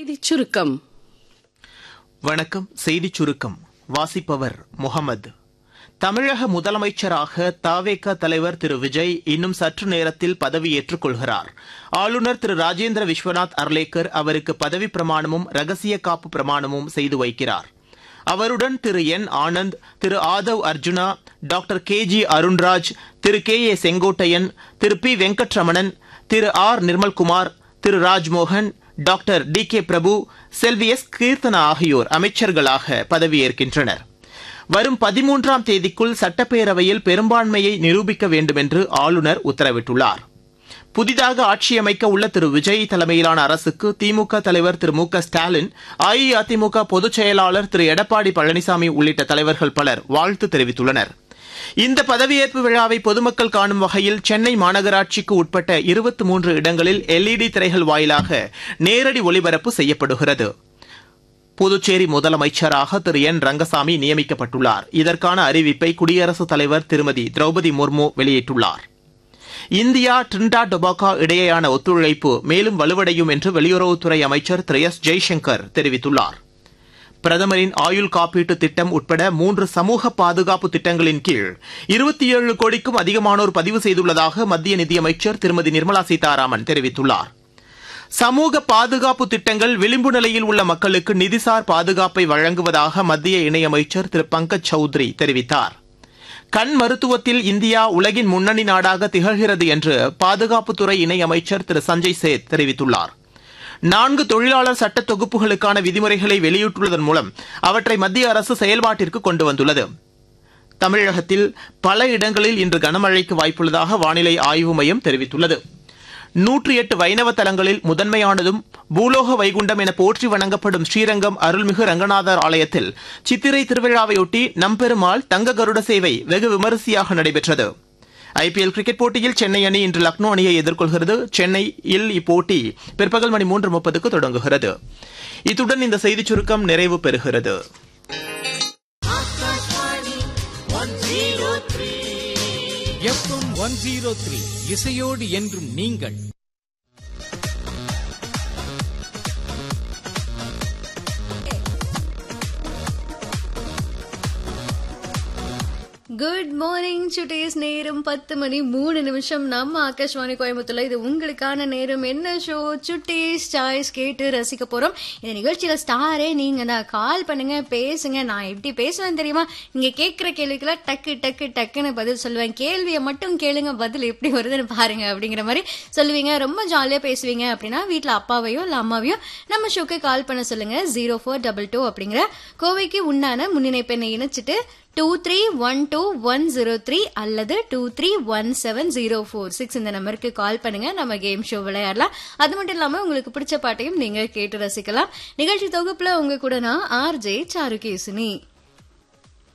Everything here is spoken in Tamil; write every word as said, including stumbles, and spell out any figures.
செய்திச் சுருக்கம். வணக்கம். செய்திச் சுருக்கம் வாசிப்பவர் முகமது. தமிழக முதலமைச்சராக தவேக தலைவர் திரு விஜய் இன்னும் சற்று நேரத்தில் பதவியேற்றுக் கொள்கிறார். ஆளுநர் திரு ராஜேந்திர விஸ்வநாத் அர்லேக்கர் அவருக்கு பதவி பிரமாணமும் ரகசிய காப்பு பிரமாணமும் செய்து வைக்கிறார். அவருடன் திரு என் ஆனந்த், திரு Aadhav Arjuna, doctor K G Arunraj, Thiru K A Sengottaiyan, Thiru B Venkataramanan, Thiru R Nirmalkumar, Thiru Rajmohan, doctor D K Prabhu, Selvi S Keerthana ஆகியோர் அமைச்சர்களாக பதவியேற்கின்றனர். வரும் பதிமூன்றாம் தேதிக்குள் சட்டப்பேரவையில் பெரும்பான்மையை நிரூபிக்க வேண்டும் என்று ஆளுநர் உத்தரவிட்டுள்ளார். புதிதாக ஆட்சியமைக்க உள்ள திரு விஜய் தலைமையிலான அரசுக்கு திமுக தலைவர் திரு மு க ஸ்டாலின், அஇஅதிமுக பொதுச் செயலாளர் திரு எடப்பாடி பழனிசாமி உள்ளிட்ட தலைவர்கள் பலர் வாழ்த்து தெரிவித்துள்ளனர். இந்த பதவியேற்பு விழாவை பொதுமக்கள் காணும் வகையில் சென்னை மாநகராட்சிக்கு உட்பட்ட இருபத்தி மூன்று இடங்களில் எல் இ டி திரைகள் வாயிலாக நேரடி ஒளிபரப்பு செய்யப்படுகிறது. புதுச்சேரி முதலமைச்சராக திரு என் ரங்கசாமி நியமிக்கப்பட்டுள்ளார். இதற்கான அறிவிப்பை குடியரசுத் தலைவர் திருமதி திரௌபதி முர்மு வெளியிட்டுள்ளார். இந்தியா டிரினிடாட் டொபாகோ இடையேயான ஒத்துழைப்பு மேலும் வலுவடையும் என்று வெளியுறவுத்துறை அமைச்சர் திரு எஸ் ஜெய்சங்கர் தெரிவித்துள்ளார். பிரதமரின் ஆயுள் காப்பீட்டு திட்டம் உட்பட மூன்று சமூக பாதுகாப்பு திட்டங்களின் கீழ் இருபத்தி ஏழு கோடிக்கும் அதிகமானோர் பதிவு செய்துள்ளதாக மத்திய நிதியமைச்சர் திருமதி நிர்மலா சீதாராமன் தெரிவித்துள்ளார். சமூக பாதுகாப்பு திட்டங்கள் விளிம்பு நிலையில் உள்ள மக்களுக்கு நிதிசார் பாதுகாப்பை வழங்குவதாக மத்திய இணையமைச்சர் திரு பங்கஜ் சௌத்ரி தெரிவித்தார். கண் மருத்துவத்தில் இந்தியா உலகின் முன்னணி நாடாக திகழ்கிறது என்று பாதுகாப்புத்துறை இணையமைச்சர் திரு சஞ்சய் சேத் தெரிவித்துள்ளார். நான்கு தொழிலாளர் சட்ட தொகுப்புகளுக்கான விதிமுறைகளை வெளியிட்டுள்ளதன் மூலம் அவற்றை மத்திய அரசு செயல்பாட்டிற்கு கொண்டு வந்துள்ளது. தமிழகத்தில் பல இடங்களில் இன்று கனமழைக்கு வாய்ப்புள்ளதாக வானிலை ஆய்வு மையம் தெரிவித்துள்ளது. நூற்றி எட்டு வைணவ தலங்களில் முதன்மையானதும் பூலோக வைகுண்டம் என போற்றி வணங்கப்படும் ஸ்ரீரங்கம் அருள்மிகு ரங்கநாதர் ஆலயத்தில் சித்திரை திருவிழாவையொட்டி நம்பெருமாள் தங்க கருட சேவை வெகு விமரிசையாக நடைபெற்றது. ஐ பி எல் கிரிக்கெட் போட்டியில் சென்னை அணி இன்று லக்னோ அணியை எதிர்கொள்கிறது. சென்னையில் இப்போட்டி பிற்பகல் மணி மூன்று முப்பதுக்கு தொடங்குகிறது. இத்துடன் இந்த செய்திச் சுருக்கம் நிறைவு பெறுகிறது. எஃப்எம் ஒன் ஜீரோ த்ரீ இசையோடு என்றும் நீங்கள். குட் மார்னிங் சுட்டீஸ். நேரம் பத்து மணி மூணு நிமிஷம். நம்ம ஆகாஷ்வாணி கோயம்புத்தூர்ல இது உங்களுக்கான நேரம். என்ன ஷோ? சுட்டீஸ் சாய்ஸ் கேட்டு ரசிக்க போறோம். இந்த நிகழ்ச்சியில ஸ்டாரே நீங்க தான். கால் பண்ணுங்க, பேசுங்க. நான் எப்படி பேசுவேன் தெரியுமா? நீங்க கேட்கிற கேள்விக்கெல்லாம் டக்கு டக்கு டக்குன்னு பதில் சொல்லுவேன். கேள்வியை மட்டும் கேளுங்க, பதில் எப்படி வருதுன்னு பாருங்க அப்படிங்கிற மாதிரி சொல்லுவீங்க. ரொம்ப ஜாலியா பேசுவீங்க. அப்படின்னா வீட்டுல அப்பாவையோ இல்ல அம்மாவையோ நம்ம ஷோக்கு கால் பண்ண சொல்லுங்க. ஜீரோ ஃபோர் டபுள் டூ அப்படிங்கிற கோவைக்கு உண்டான முன்னிணைப்பெண்ணை இணைச்சிட்டு two three one two one zero three அல்லது two three one seven zero four six இந்த நம்பருக்கு கால் பண்ணுங்க. நம்ம கேம் ஷோ விளையாடலாம். அது மட்டும் இல்லாம உங்களுக்கு பிடிச்ச பாட்டையும் நீங்க கேட்டு ரசிக்கலாம். நிகழ்ச்சி தொகுப்புல உங்க கூட நான் ஆர் ஜே சாருகேசினி.